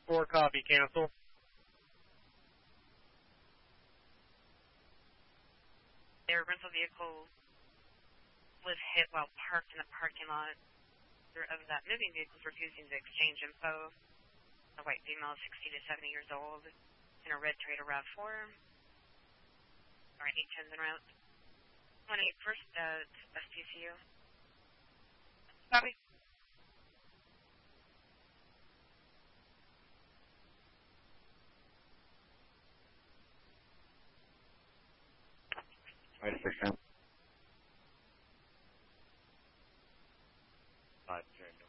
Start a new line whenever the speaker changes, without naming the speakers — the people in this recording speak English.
4 copy, cancel.
Their rental vehicle was hit while parked in a parking lot. Of that moving vehicle was refusing to exchange info. A white female, 60 to 70 years old, in a red Toyota RAV4. Alright, 810's en route. 18 first, STCU. Copy.
Wait a second.
5 January.